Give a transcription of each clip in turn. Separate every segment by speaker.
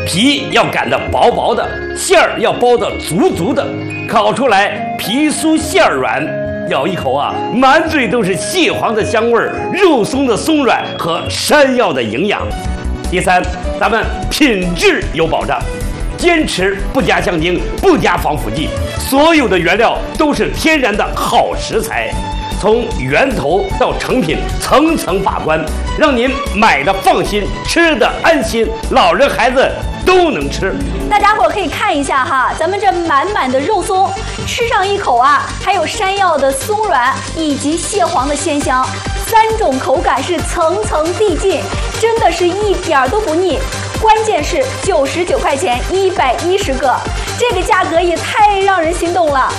Speaker 1: 皮要擀得薄薄的，馅儿要包得足足的，烤出来皮酥馅儿软，咬一口啊，满嘴都是蟹黄的香味儿，肉松的松软和山药的营养。第三，咱们品质有保障，坚持不加香精，不加防腐剂，所有的原料都是天然的好食材。从源头到成品，层层把关，让您买的放心，吃的安心，老人孩子都能吃。
Speaker 2: 大家伙可以看一下哈，咱们这满满的肉松，吃上一口啊，还有山药的松软以及蟹黄的鲜香，3种口感是层层递进，真的是一点都不腻。关键是99块钱110个，这个价格也太让人心动了。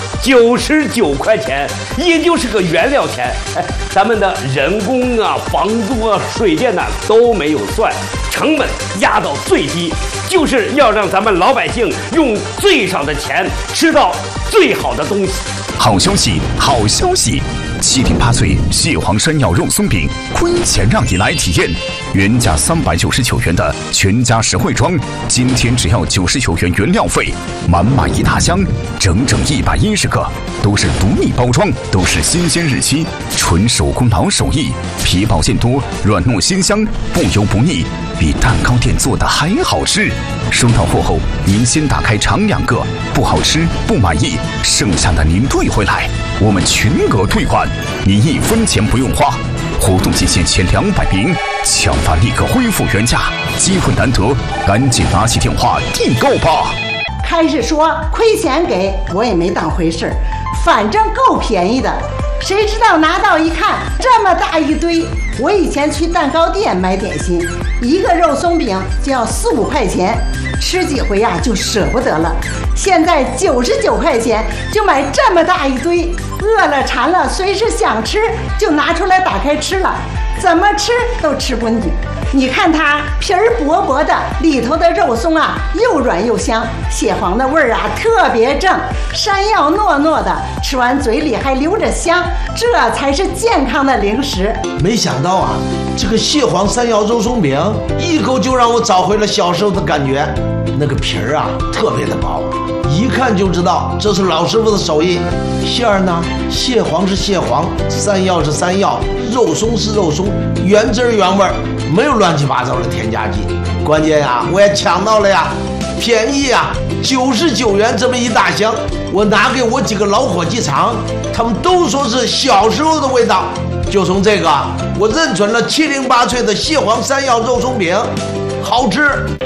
Speaker 1: 99块钱，也就是个原料钱，咱们的人工啊、房租啊、水电呐都没有算，成本压到最低，就是要让咱们老百姓用最少的钱吃到最好的东西。
Speaker 3: 好消息，好消息！7顶8脆蟹黄山药肉松饼，亏钱让你来体验。原价399元的全家实惠装，今天只要99元原料费，满满一大箱，整整110个，都是独立包装，都是新鲜日期，纯手工老手艺，皮薄馅多，软糯鲜香，不油不腻，比蛋糕店做的还好吃。收到货后，您先打开尝2个，不好吃不满意，剩下的您退回来，我们全额退款，您1分钱不用花。活动期限前200名，抢发立刻恢复原价，机会难得，赶紧拿起电话订购吧。
Speaker 4: 开始说亏钱给我也没当回事儿，反正够便宜的。谁知道拿到一看这么大一堆，我以前去蛋糕店买点心，一个肉松饼就要4、5块钱，吃几回呀就舍不得了。现在99块钱就买这么大一堆，饿了馋了随时想吃就拿出来打开吃了，怎么吃都吃不腻。你看它皮儿薄薄的，里头的肉松啊又软又香，蟹黄的味儿啊特别正，山药糯糯的，吃完嘴里还留着香，这才是健康的零食。
Speaker 5: 没想到啊，这个蟹黄山药肉松饼一口就让我找回了小时候的感觉，那个皮儿啊特别的薄，一看就知道这是老师傅的手艺。馅儿呢，蟹黄是蟹黄，山药是山药，肉松是肉松，原汁原味，没有乱七八糟的添加剂。关键呀，我也抢到了呀，便宜呀，99元这么一大箱，我拿给我几个老伙计尝，他们都说是小时候的味道。就从这个，我认准了7零8脆的蟹黄山药肉松饼，好吃。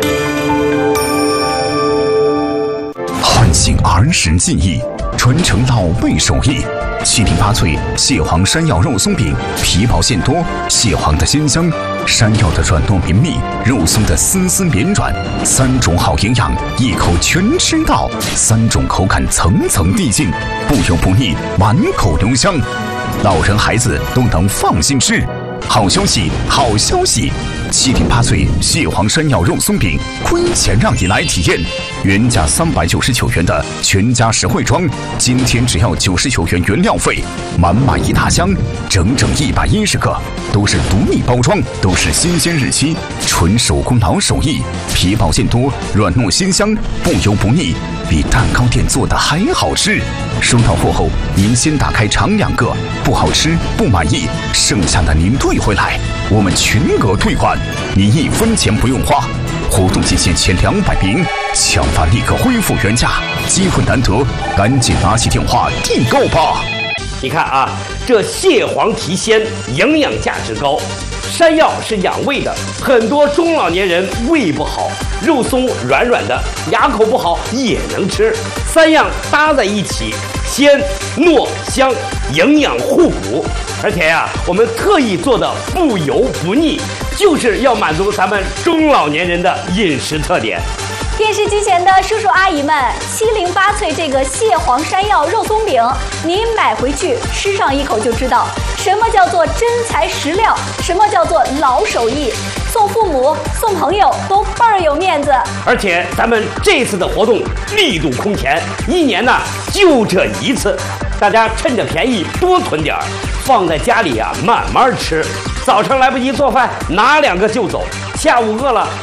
Speaker 3: 唤醒儿时记忆，传承老辈手艺。7顶8脆蟹黄山药肉松饼，皮薄馅多，蟹黄的鲜香，山药的软糯绵密，肉松的丝丝绵软，3种好营养，一口全吃到，3种口感层层递进，不油不腻，满口留香，老人孩子都能放心吃。好消息，好消息！7顶8脆蟹黄山药肉松饼，亏钱让你来体验。原价399元的全家实惠装，今天只要99元原料费，满满一大箱，整整110个，都是独立包装，都是新鲜日期，纯手工老手艺，皮薄馅多，软糯鲜香，不油不腻，比蛋糕店做的还好吃。收到货后，您先打开尝2个，不好吃不满意，剩下的您退回来，我们全额退款，您1分钱不用花。活动期限前200名，抢发立刻恢复原价，机会难得，赶紧拿起电话订购吧。
Speaker 1: 你看啊，这蟹黄提鲜，营养价值高。山药是养胃的，很多中老年人胃不好，肉松软软的，牙口不好也能吃。3样搭在一起，鲜糯香，营养互补。而且呀，我们特意做的不油不腻，就是要满足咱们中老年人的饮食特点。
Speaker 2: 电视机前的叔叔阿姨们，7零8脆这个蟹黄山药肉松饼，您买回去吃上一口就知道什么叫做真材实料，什么叫做老手艺，送父母送朋友都倍儿有面子。
Speaker 1: 而且咱们这次的活动力度空前，1年呢就这一次，大家趁着便宜多囤点儿，放在家里啊慢慢吃。早上来不及做饭，拿2个就走，下午饿了